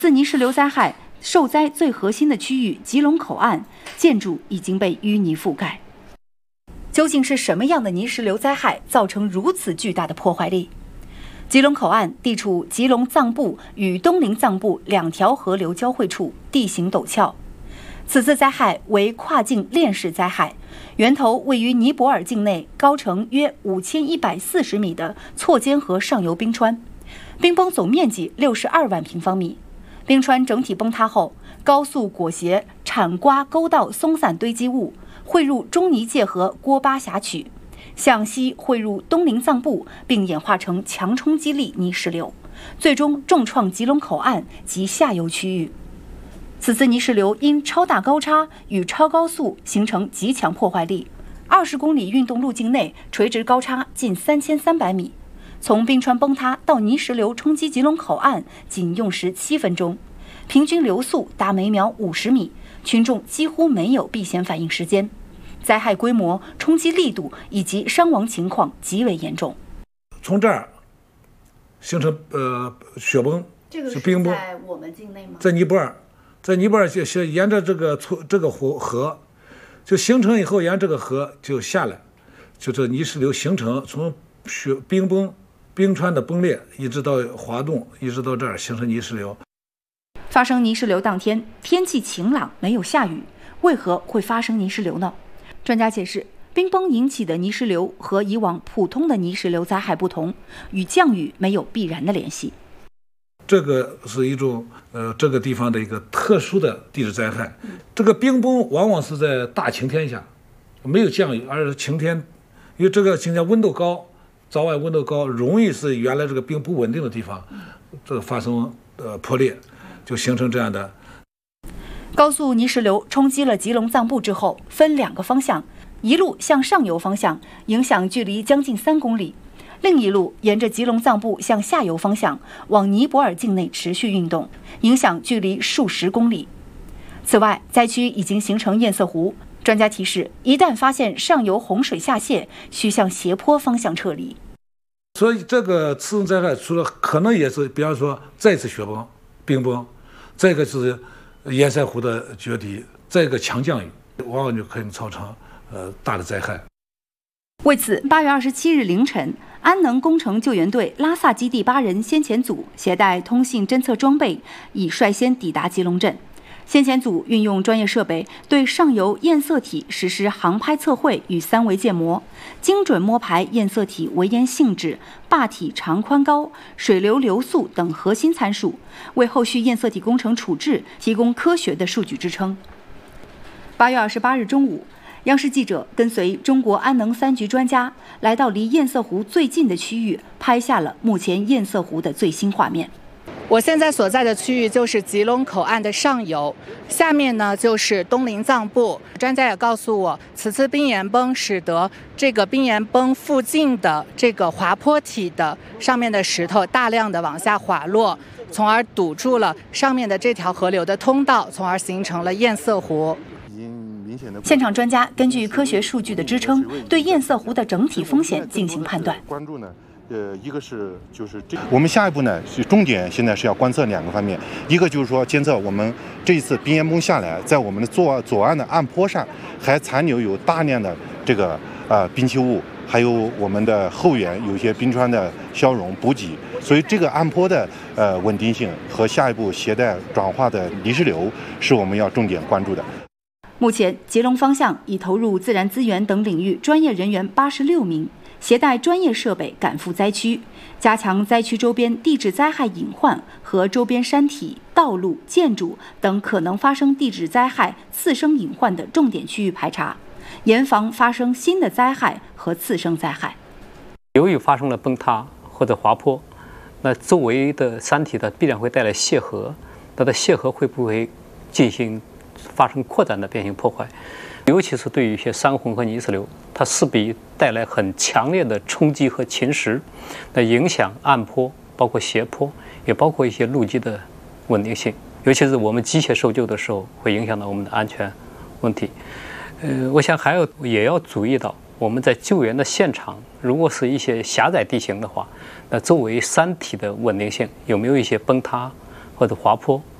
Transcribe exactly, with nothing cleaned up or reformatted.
自泥石流灾害受灾最核心的区域吉隆口岸建筑已经被淤泥覆盖。究竟是什么样的泥石流灾害造成如此巨大的破坏力？吉隆口岸地处吉隆藏布与东宁藏布两条河流交汇处，地形陡峭。此次灾害为跨境链式灾害，源头位于尼泊尔境内高程约五千一百四十米的错肩河上游冰川，冰崩总面积六十二万平方米。冰川整体崩塌后，高速裹挟铲刮沟道松散堆积物，汇入中尼界河郭巴峡曲，向西汇入东宁藏布，并演化成强冲击力泥石流，最终重创吉隆口岸及下游区域。此次泥石流因超大高差与超高速形成极强破坏力，二十公里运动路径内垂直高差近三千三百米。从冰川崩塌到泥石流冲击吉隆口岸仅用时七分钟，平均流速达每秒五十米，群众几乎没有避险反应时间。灾害规模、冲击力度以及伤亡情况极为严重。 从这儿形成呃雪崩， 这个是冰崩， 在我们境内吗？ 在尼泊尔，在尼泊尔就沿着这个村这个湖河，就形成以后，沿这个河就下来，就这泥石流形成，从雪冰崩、冰川的崩裂，一直到滑动，一直到这儿形成泥石流。 发生泥石流当天，天气晴朗，没有下雨，为何会发生泥石流呢？专家解释，冰崩引起的泥石流和以往普通的泥石流灾害不同，与降雨没有必然的联系。 这个是一种呃这个地方的一个特殊的地质灾害。这个冰崩往往是在大晴天下，没有降雨，而是晴天，因为这个晴天温度高，早晚温度高，容易是原来这个冰不稳定的地方，这个发生呃破裂，就形成这样的。 高速泥石流冲击了吉隆藏布之后，分两个方向，一路向上游方向，影响距离将近三公里；另一路沿着吉隆藏布向下游方向，往尼泊尔境内持续运动，影响距离数十公里。此外，灾区已经形成堰塞湖，专家提示，一旦发现上游洪水下泄，需向斜坡方向撤离。 所以这个次生灾害除了可能也是，比方说再次雪崩、冰崩，再一个是堰塞湖的决堤，再一个强降雨，往往就可能造成呃大的灾害。 为此，八月二十七日凌晨，安能工程救援队拉萨基地八人先遣组携带通信侦测装备，已率先抵达吉隆镇。先遣组运用专业设备，对上游堰塞体实施航拍测绘与三维建模，精准摸排堰塞体围淹性质、坝体长宽高、水流流速等核心参数，为后续堰塞体工程处置提供科学的数据支撑。八月二十八日中午，央视记者跟随中国安能三局专家来到离堰塞湖最近的区域，拍下了目前堰塞湖的最新画面。 我现在所在的区域就是吉隆口岸的上游，下面呢就是东宁藏布。专家也告诉我，此次冰岩崩使得这个冰岩崩附近的这个滑坡体的上面的石头大量的往下滑落，从而堵住了上面的这条河流的通道，从而形成了堰塞湖。 现场专家根据科学数据的支撑，对堰塞湖的整体风险进行判断。 关注呢？呃，一个是就是这，我们下一步呢是重点，现在是要观测两个方面，一个就是说监测我们这一次冰岩崩下来，在我们的左左岸的岸坡上还残留有大量的这个呃冰期物，还有我们的后缘有一些冰川的消融补给，所以这个岸坡的呃稳定性和下一步携带转化的泥石流是我们要重点关注的。 目前，吉隆方向已投入自然资源等领域专业人员八十六名。携带专业设备赶赴灾区，加强灾区周边地质灾害隐患和周边山体、道路、建筑等可能发生地质灾害次生隐患的重点区域排查，严防发生新的灾害和次生灾害。 由于发生了崩塌或者滑坡，那周围的山体的必然会带来泄河，它的泄河会不会进行发生扩展的变形破坏？尤其是对于一些山洪和泥石流，它势必带来很强烈的冲击和侵蚀，那影响岸坡，包括斜坡，也包括一些路基的稳定性。尤其是我们机械搜救的时候，会影响到我们的安全问题。呃，我想还有也要注意到，我们在救援的现场，如果是一些狭窄地形的话，那周围山体的稳定性有没有一些崩塌或者滑坡。